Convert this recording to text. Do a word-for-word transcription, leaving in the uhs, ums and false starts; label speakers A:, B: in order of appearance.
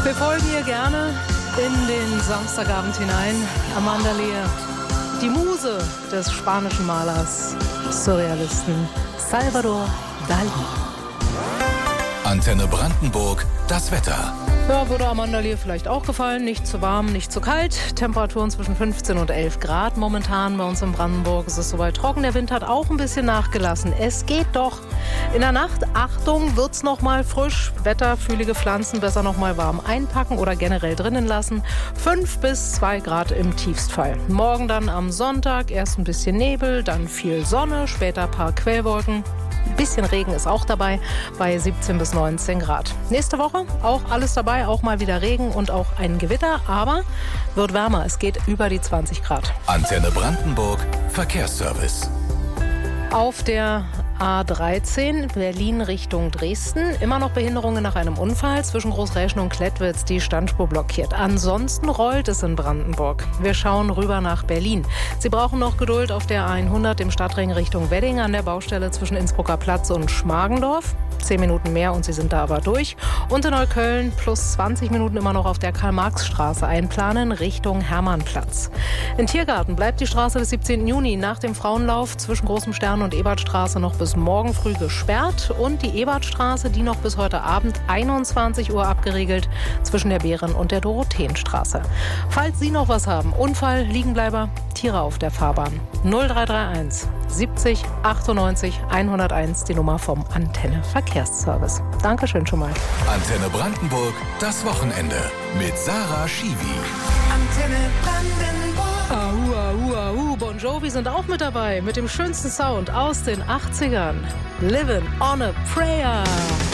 A: Wir folgen ihr gerne in den Samstagabend hinein. Amanda Lear, die Muse des spanischen Malers, Surrealisten Salvador Dalí.
B: Antenne Brandenburg, das Wetter.
A: Ja, würde Amanda Lear vielleicht auch gefallen. Nicht zu warm, nicht zu kalt. Temperaturen zwischen fünfzehn und elf Grad momentan bei uns in Brandenburg. Es ist soweit trocken. Der Wind hat auch ein bisschen nachgelassen. Es geht doch. In der Nacht, Achtung, wird's noch mal frisch. Wetterfühlige Pflanzen besser noch mal warm einpacken oder generell drinnen lassen. fünf bis zwei Grad im Tiefstfall. Morgen dann am Sonntag erst ein bisschen Nebel, dann viel Sonne, später ein paar Quellwolken. Ein bisschen Regen ist auch dabei, bei siebzehn bis neunzehn Grad. Nächste Woche auch alles dabei, auch mal wieder Regen und auch ein Gewitter, aber wird wärmer. Es geht über die zwanzig Grad.
B: Antenne Brandenburg, Verkehrsservice.
A: Auf der A dreizehn, Berlin Richtung Dresden. Immer noch Behinderungen nach einem Unfall. Zwischen Großräschen und Klettwitz die Standspur blockiert. Ansonsten rollt es in Brandenburg. Wir schauen rüber nach Berlin. Sie brauchen noch Geduld auf der A hundert im Stadtring Richtung Wedding an der Baustelle zwischen Innsbrucker Platz und Schmargendorf. Zehn Minuten mehr und Sie sind da aber durch. Und in Neukölln plus zwanzig Minuten immer noch auf der Karl-Marx-Straße einplanen Richtung Hermannplatz. In Tiergarten bleibt die Straße bis siebzehnten Juni nach dem Frauenlauf zwischen Großem Stern und Ebertstraße noch bis morgen früh gesperrt. Und die Ebertstraße, die noch bis heute Abend einundzwanzig Uhr abgeriegelt zwischen der Beeren- und der Dorotheenstraße. Falls Sie noch was haben, Unfall, Liegenbleiber, Tiere auf der Fahrbahn. null drei drei eins siebzig achtundneunzig hunderteins, die Nummer vom Antenne Verkehrsservice. Dankeschön schon mal.
B: Antenne Brandenburg, das Wochenende mit Sarah Schiwi.
C: Antenne Brandenburg.
A: Au, au, au, Bon Jovi sind auch mit dabei mit dem schönsten Sound aus den achtzigern. Livin' on a Prayer.